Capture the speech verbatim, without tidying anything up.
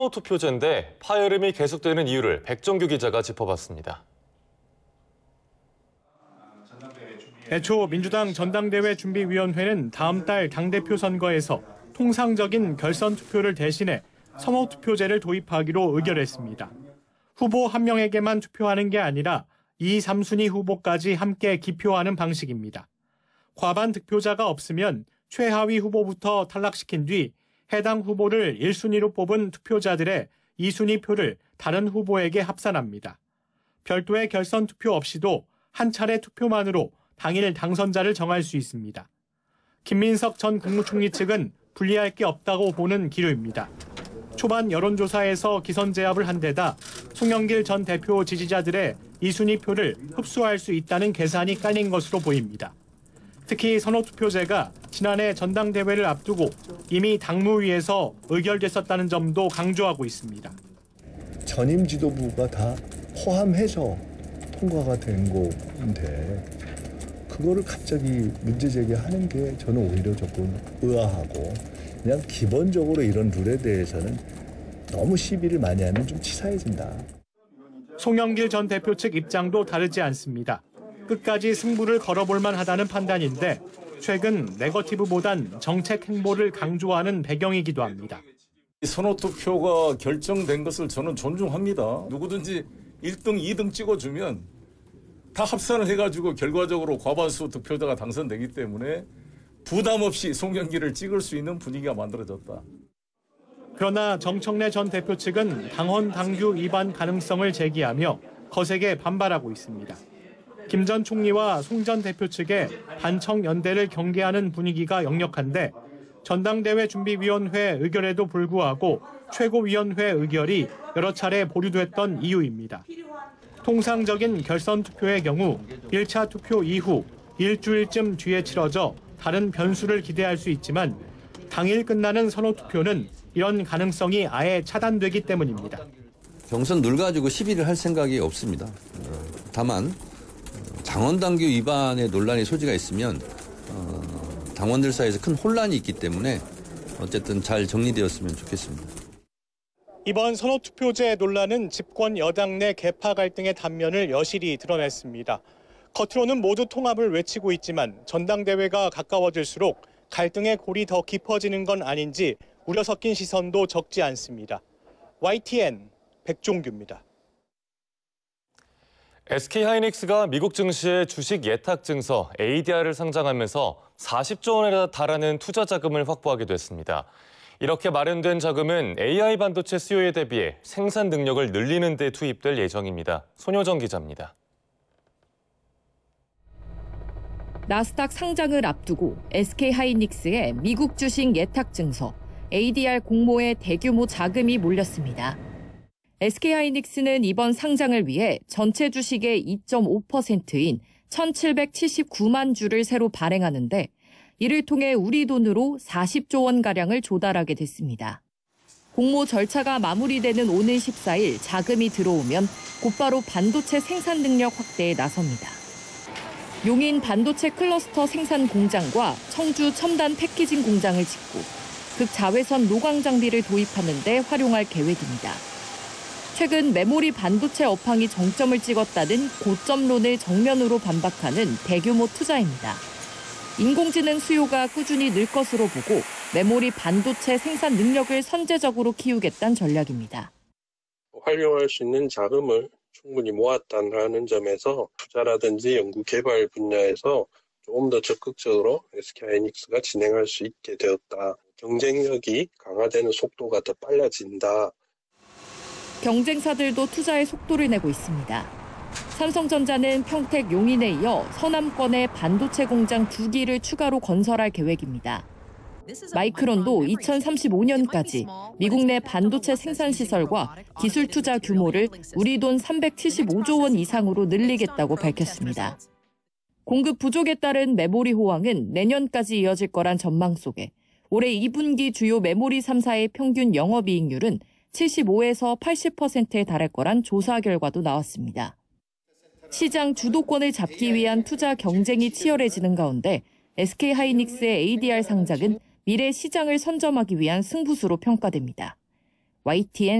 투표제인데 파열음이 계속되는 이유를 백정규 기자가 짚어봤습니다. 애초 민주당 전당대회 준비위원회는 다음 달 당대표 선거에서 통상적인 결선 투표를 대신해 선호 투표제를 도입하기로 의결했습니다. 후보 한 명에게만 투표하는 게 아니라 이, 삼 순위 후보까지 함께 기표하는 방식입니다. 과반 득표자가 없으면 최하위 후보부터 탈락시킨 뒤 해당 후보를 일 순위로 뽑은 투표자들의 이 순위 표를 다른 후보에게 합산합니다. 별도의 결선 투표 없이도 한 차례 투표만으로 당일 당선자를 정할 수 있습니다. 김민석 전 국무총리 측은 불리할 게 없다고 보는 기류입니다. 초반 여론조사에서 기선제압을 한 데다 송영길 전 대표 지지자들의 이 순위 표를 흡수할 수 있다는 계산이 깔린 것으로 보입니다. 특히 선호투표제가 지난해 전당대회를 앞두고 이미 당무위에서 의결됐었다는 점도 강조하고 있습니다. 전임 지도부가 다 포함해서 통과가 된 건데 그거를 갑자기 문제 제기하는 게 저는 오히려 조금 의아하고 그냥 기본적으로 이런 룰에 대해서는 너무 시비를 많이 하면 좀 치사해진다. 송영길 전 대표 측 입장도 다르지 않습니다. 끝까지 승부를 걸어볼 만하다는 판단인데 최근 네거티브보단 정책 행보를 강조하는 배경이기도 합니다. 선호투표가 결정된 것을 저는 존중합니다. 누구든지 일 등, 이 등 찍어주면 다 합산을 해가지고 결과적으로 과반수 득표자가 당선되기 때문에 부담 없이 송영길을 찍을 수 있는 분위기가 만들어졌다. 그러나 정청래 전 대표 측은 당헌 당규 위반 가능성을 제기하며 거세게 반발하고 있습니다. 김 전 총리와 송 전 대표 측의 반청 연대를 경계하는 분위기가 역력한데 전당대회 준비위원회 의결에도 불구하고 최고위원회 의결이 여러 차례 보류됐던 이유입니다. 통상적인 결선 투표의 경우 일 차 투표 이후 일주일쯤 뒤에 치러져 다른 변수를 기대할 수 있지만 당일 끝나는 선호 투표는 이런 가능성이 아예 차단되기 때문입니다. 경선 룰 가지고 시비를 할 생각이 없습니다. 다만 당원당규 위반의 논란의 소지가 있으면 당원들 사이에서 큰 혼란이 있기 때문에 어쨌든 잘 정리되었으면 좋겠습니다. 이번 선호투표제 논란은 집권 여당 내 계파 갈등의 단면을 여실히 드러냈습니다. 겉으로는 모두 통합을 외치고 있지만 전당대회가 가까워질수록 갈등의 골이 더 깊어지는 건 아닌지 우려 섞인 시선도 적지 않습니다. 와이티엔 백종규입니다. 에스케이하이닉스가 미국 증시에 주식 예탁 증서 에이디알을 상장하면서 사십조 원에 달하는 투자 자금을 확보하게 됐습니다. 이렇게 마련된 자금은 에이아이 반도체 수요에 대비해 생산 능력을 늘리는 데 투입될 예정입니다. 손효정 기자입니다. 나스닥 상장을 앞두고 에스케이하이닉스의 미국 주식 예탁 증서 에이디알 공모에 대규모 자금이 몰렸습니다. 에스케이하이닉스는 이번 상장을 위해 전체 주식의 이 점 오 퍼센트인 천칠백칠십구만 주를 새로 발행하는데 이를 통해 우리 돈으로 사십조 원가량을 조달하게 됐습니다. 공모 절차가 마무리되는 오는 십사일 자금이 들어오면 곧바로 반도체 생산 능력 확대에 나섭니다. 용인 반도체 클러스터 생산 공장과 청주 첨단 패키징 공장을 짓고 극자외선 노광 장비를 도입하는 데 활용할 계획입니다. 최근 메모리 반도체 업황이 정점을 찍었다는 고점론을 정면으로 반박하는 대규모 투자입니다. 인공지능 수요가 꾸준히 늘 것으로 보고 메모리 반도체 생산 능력을 선제적으로 키우겠다는 전략입니다. 활용할 수 있는 자금을 충분히 모았다는 점에서 투자라든지 연구 개발 분야에서 조금 더 적극적으로 에스케이하이닉스가 진행할 수 있게 되었다. 경쟁력이 강화되는 속도가 더 빨라진다. 경쟁사들도 투자에 속도를 내고 있습니다. 삼성전자는 평택 용인에 이어 서남권에 반도체 공장 두 기를 추가로 건설할 계획입니다. 마이크론도 이천삼십오 년까지 미국 내 반도체 생산 시설과 기술 투자 규모를 우리 돈 삼백칠십오조 원 이상으로 늘리겠다고 밝혔습니다. 공급 부족에 따른 메모리 호황은 내년까지 이어질 거란 전망 속에 올해 이 분기 주요 메모리 삼 사의 평균 영업이익률은 칠십오에서 팔십 퍼센트에 달할 거란 조사 결과도 나왔습니다. 시장 주도권을 잡기 위한 투자 경쟁이 치열해지는 가운데 에스케이하이닉스의 에이디알 상장은 미래 시장을 선점하기 위한 승부수로 평가됩니다. 와이티엔